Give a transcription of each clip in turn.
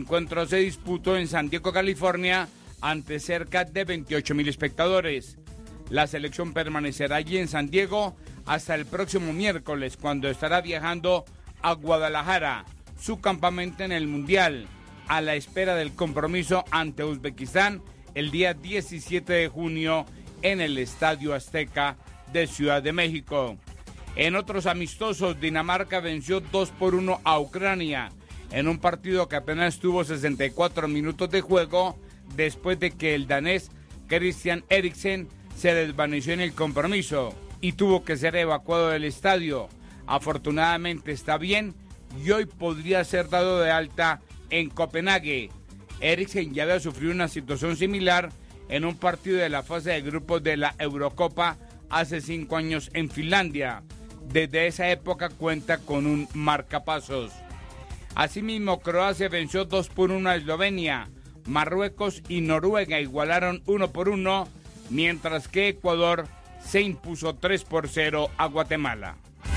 encuentro se disputó en San Diego, California, ante cerca de 28.000 espectadores. La selección permanecerá allí en San Diego hasta el próximo miércoles, cuando estará viajando a Guadalajara, su campamento en el Mundial, a la espera del compromiso ante Uzbekistán el día 17 de junio en el Estadio Azteca de Ciudad de México. En otros amistosos, Dinamarca venció 2-1 a Ucrania, en un partido que apenas tuvo 64 minutos de juego, después de que el danés Christian Eriksen se desvaneció en el compromiso y tuvo que ser evacuado del estadio. Afortunadamente está bien y hoy podría ser dado de alta en Copenhague. Eriksen ya había sufrido una situación similar en un partido de la fase de grupos de la Eurocopa hace 5 años en Finlandia. Desde esa época cuenta con un marcapasos. Asimismo, Croacia venció 2-1 a Eslovenia. Marruecos y Noruega igualaron 1-1, mientras que Ecuador se impuso 3-0 a Guatemala.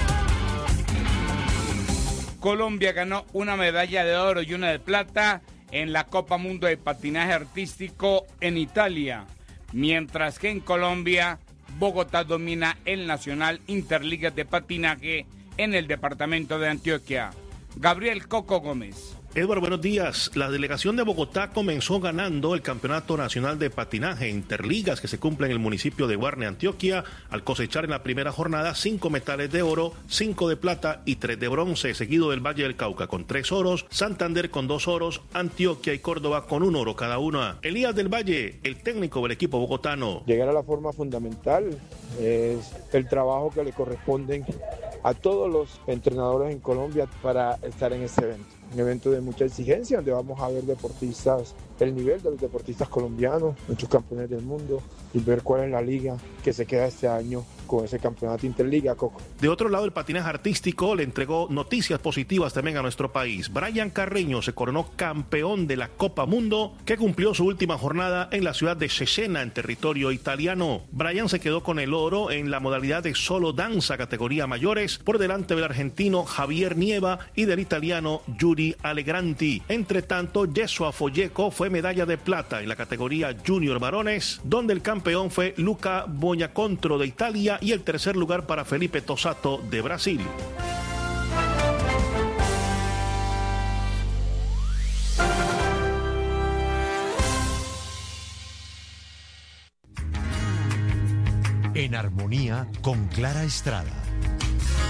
Colombia ganó una medalla de oro y una de plata en la Copa Mundo de Patinaje Artístico en Italia, mientras que en Colombia, Bogotá domina el Nacional Interligas de Patinaje en el departamento de Antioquia. Gabriel Coco Gómez. Edward, buenos días. La delegación de Bogotá comenzó ganando el Campeonato Nacional de Patinaje Interligas que se cumple en el municipio de Guarne, Antioquia, al cosechar en la primera jornada 5 metales de oro, 5 de plata y 3 de bronce, seguido del Valle del Cauca con 3 oros, Santander con 2 oros, Antioquia y Córdoba con 1 oro cada una. Elías del Valle, el técnico del equipo bogotano. Llegar a la forma fundamental es el trabajo que le corresponden a todos los entrenadores en Colombia para estar en este evento. Un evento de mucha exigencia, donde vamos a ver deportistas, el nivel de los deportistas colombianos, muchos campeones del mundo, y ver cuál es la liga que se queda este año con ese campeonato Interliga, Coco. De otro lado, el patinaje artístico le entregó noticias positivas también a nuestro país. Brian Carreño se coronó campeón de la Copa Mundo, que cumplió su última jornada en la ciudad de Cesena, en territorio italiano. Brian se quedó con el oro en la modalidad de solo danza categoría mayores, por delante del argentino Javier Nieva y del italiano Yuri Allegranti. Entre tanto, Jesua Folleco fue medalla de plata en la categoría junior varones, donde el campeón fue Luca Boñacontro de Italia y el tercer lugar para Felipe Tosato de Brasil. En armonía con Clara Estrada.